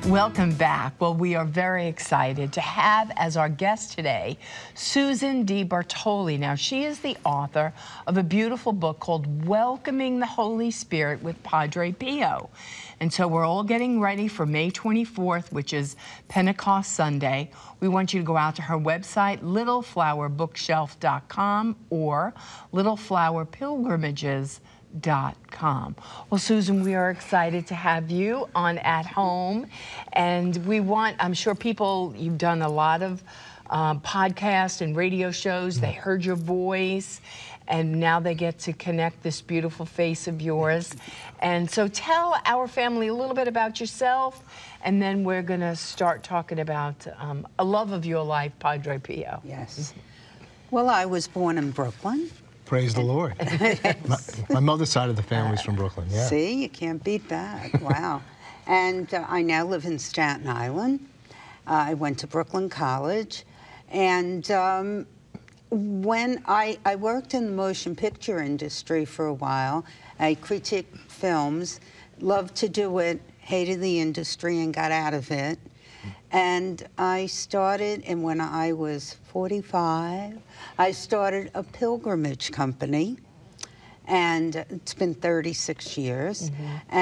Welcome back. Well, we are very excited to have as our guest today Susan DiBartoli. Now, she is the author of a beautiful book called Welcoming the Holy Spirit with Padre Pio. And so we're all getting ready for May 24th, which is Pentecost Sunday. We want you to go out to her website, littleflowerbookshelf.com or littleflowerpilgrimages.com. Well, Susan, we are excited to have you on At Home, and we want, I'm sure you've done a lot of podcasts and radio shows. They heard your voice, and now they get to connect this beautiful face of yours. And so tell our family a little bit about yourself, and then we're going to start talking about a love of your life, Padre Pio. Yes. Well, I was born in Brooklyn. Praise the Lord. My mother's side of the family's from Brooklyn, yeah. See, you can't beat that. Wow. And I now live in Staten Island. I went to Brooklyn College. And when I worked in the motion picture industry for a while, I critiqued films, loved to do it, hated the industry and got out of it. And I started, and when I was 45, I started a pilgrimage company, and it's been 36 years.